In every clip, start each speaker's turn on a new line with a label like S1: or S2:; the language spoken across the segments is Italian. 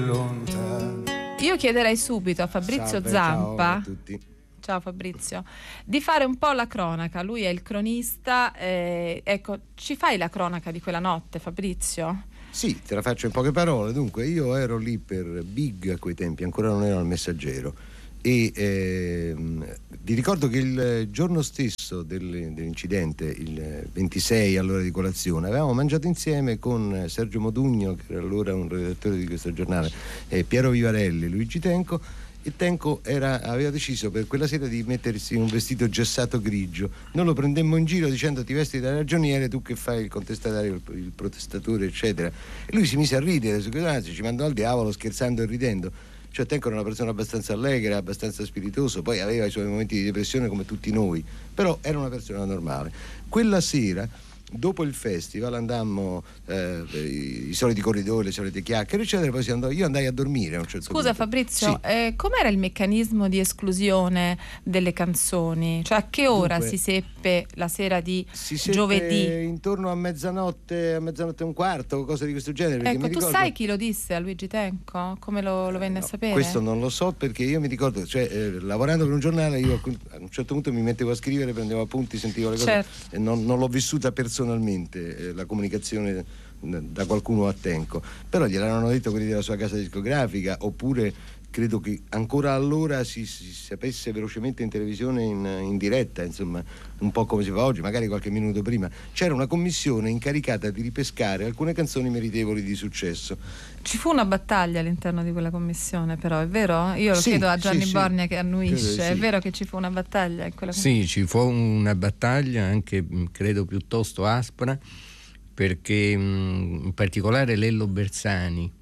S1: lontano.
S2: Io chiederei subito a Fabrizio
S1: Salve,
S2: Zampa.
S1: ciao a tutti.
S2: Ciao Fabrizio, di fare un po' la cronaca, lui è il cronista, ecco, ci fai la cronaca di quella notte, Fabrizio?
S1: Sì, te la faccio in poche parole. Dunque, io ero lì per Big a quei tempi, ancora non ero al Messaggero, e vi ricordo che il giorno stesso dell'incidente, il 26 all'ora di colazione, avevamo mangiato insieme con Sergio Modugno, che era allora un redattore di questo giornale, Piero Vivarelli, Luigi Tenco. E Tenco aveva deciso per quella sera di mettersi un vestito gessato grigio. Noi lo prendemmo in giro dicendo: ti vesti da ragioniere, tu che fai il contestatario, il protestatore, eccetera. E lui si mise a ridere, anzi ci mandò al diavolo scherzando e ridendo. Cioè Tenco era una persona abbastanza allegra, abbastanza spiritoso, poi aveva i suoi momenti di depressione come tutti noi, però era una persona normale. Quella sera, dopo il festival, andammo i soliti corridoi, le solite chiacchiere, eccetera. Poi io andai a dormire a un certo punto.
S2: Scusa Fabrizio,
S1: sì.
S2: Com'era il meccanismo di esclusione delle canzoni? Cioè a che ora si seppe la sera di giovedì?
S1: Intorno a mezzanotte e un quarto, cose di questo genere.
S2: Ecco,
S1: mi
S2: tu
S1: ricordo...
S2: sai chi lo disse a Luigi Tenco? Come lo venne a sapere?
S1: Questo non lo so, perché io mi ricordo, lavorando per un giornale, io a un certo punto mi mettevo a scrivere, prendevo appunti, sentivo le cose,
S2: certo.
S1: E non l'ho vissuta personalmente, la comunicazione da qualcuno a Tenco, però gliel'hanno detto quelli della sua casa discografica, oppure credo che ancora allora si sapesse velocemente in televisione in diretta, insomma, un po' come si fa oggi, magari qualche minuto prima. C'era una commissione incaricata di ripescare alcune canzoni meritevoli di successo.
S2: Ci fu una battaglia all'interno di quella commissione, però, è vero? Io lo chiedo a Gianni Borgna che annuisce. È vero che ci fu una battaglia in quella commissione?
S3: Sì, ci fu una battaglia anche, credo, piuttosto aspra, perché in particolare Lello Bersani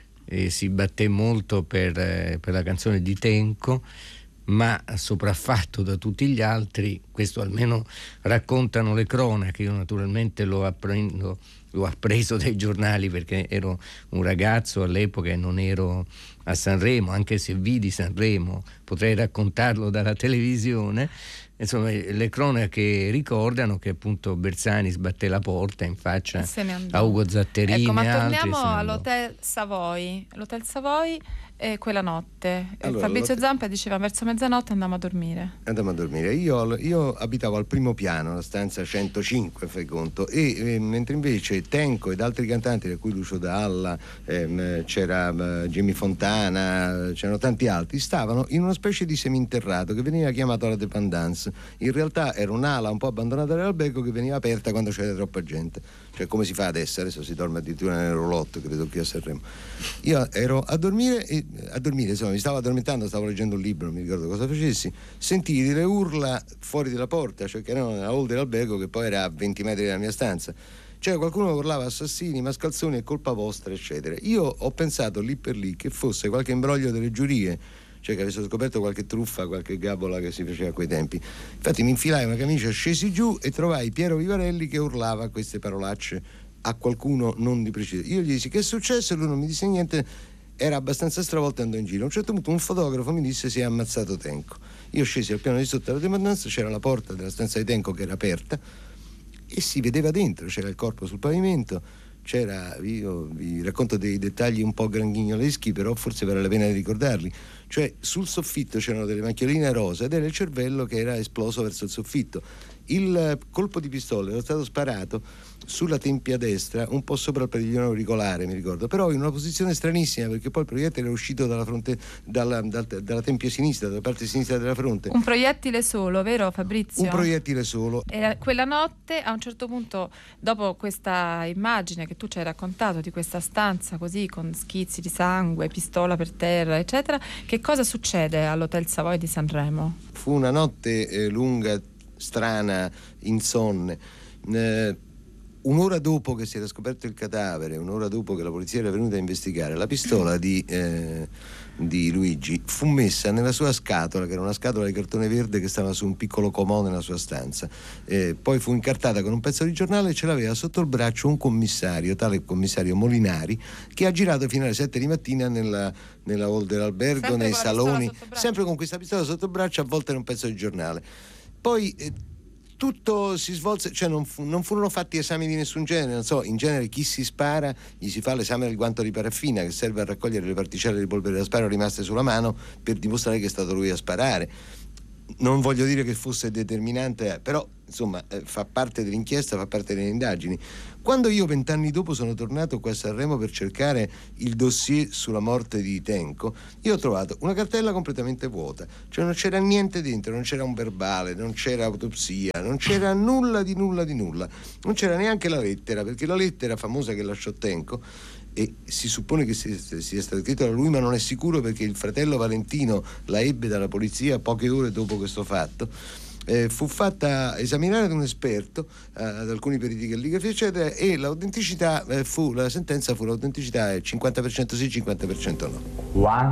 S3: si batté molto per la canzone di Tenco, ma sopraffatto da tutti gli altri. Questo almeno raccontano le cronache. Io naturalmente l'ho appreso dai giornali, perché ero un ragazzo all'epoca e non ero a Sanremo, anche se vidi Sanremo, potrei raccontarlo dalla televisione. Insomma, le cronache ricordano che appunto Bersani sbatté la porta in faccia a Ugo Zatterini.
S2: Ecco, ma
S3: e altri.
S2: torniamo all'Hotel Savoy. L'Hotel Savoy quella notte.
S1: Allora,
S2: Fabrizio Zampa diceva verso mezzanotte andammo a dormire.
S1: Andammo a dormire. Io abitavo al primo piano, la stanza 105, fai conto, e mentre invece Tenco ed altri cantanti, tra cui Lucio Dalla, c'era Jimmy Fontana, c'erano tanti altri, stavano in una specie di seminterrato che veniva chiamato la dépendance. In realtà era un'ala un po' abbandonata dall'albergo che veniva aperta quando c'era troppa gente, cioè come si fa adesso si dorme addirittura nel roulotte, credo, qui a Sanremo. Io ero a dormire, insomma, mi stavo addormentando, stavo leggendo un libro, non mi ricordo cosa facessi, sentii delle urla fuori dalla porta, cioè che erano nella hall dell'albergo, che poi era a 20 metri dalla mia stanza. Cioè qualcuno urlava assassini, mascalzoni, è colpa vostra, eccetera. Io ho pensato lì per lì che fosse qualche imbroglio delle giurie, cioè che avessero scoperto qualche truffa, qualche gabola che si faceva a quei tempi. Infatti mi infilai una camicia, scesi giù e trovai Piero Vivarelli che urlava queste parolacce a qualcuno non di preciso. Io gli dissi: che è successo? E lui non mi disse niente, era abbastanza stravolto e andò in giro. A un certo punto un fotografo mi disse: si è ammazzato Tenco. Io scesi al piano di sotto della dependenza, c'era la porta della stanza di Tenco che era aperta e si vedeva dentro, c'era il corpo sul pavimento. Io vi racconto dei dettagli un po' granghignoloschi, però forse vale la pena di ricordarli. Cioè sul soffitto c'erano delle macchioline rosa ed era il cervello che era esploso verso il soffitto. Il colpo di pistola era stato sparato sulla tempia destra, un po' sopra il padiglione auricolare, mi ricordo, però in una posizione stranissima, perché poi il proiettile era uscito dalla tempia sinistra, dalla parte sinistra della fronte.
S2: Un proiettile solo, vero Fabrizio?
S1: Un proiettile solo.
S2: E quella notte, a un certo punto, dopo questa immagine che tu ci hai raccontato di questa stanza così con schizzi di sangue, pistola per terra, eccetera, che cosa succede all'Hotel Savoy di Sanremo?
S1: Fu una notte lunga, strana, insonne. Un'ora dopo che si era scoperto il cadavere, un'ora dopo che la polizia era venuta a investigare, la pistola di Luigi fu messa nella sua scatola, che era una scatola di cartone verde che stava su un piccolo comò nella sua stanza. Poi fu incartata con un pezzo di giornale e ce l'aveva sotto il braccio un commissario, tale commissario Molinari, che ha girato fino alle 7 di mattina nella hall dell'albergo,
S2: sempre
S1: nei saloni,
S2: sempre
S1: con questa pistola sotto il braccio, avvolta in un pezzo di giornale. Poi tutto si svolse, cioè non furono fatti esami di nessun genere, non so, in genere chi si spara gli si fa l'esame del guanto di paraffina che serve a raccogliere le particelle di polvere da sparo rimaste sulla mano per dimostrare che è stato lui a sparare. Non voglio dire che fosse determinante, però insomma fa parte dell'inchiesta, fa parte delle indagini. Quando io 20 anni dopo sono tornato qua a Sanremo per cercare il dossier sulla morte di Tenco, io ho trovato una cartella completamente vuota, cioè non c'era niente dentro, non c'era un verbale, non c'era autopsia, non c'era nulla, non c'era neanche la lettera, perché la lettera famosa che lasciò Tenco, e si suppone che sia stato scritto da lui, ma non è sicuro perché il fratello Valentino la ebbe dalla polizia poche ore dopo questo fatto, fu fatta esaminare da un esperto, ad alcuni periti calligrafi eccetera, e l'autenticità la sentenza fu l'autenticità è 50% sì, 50% no.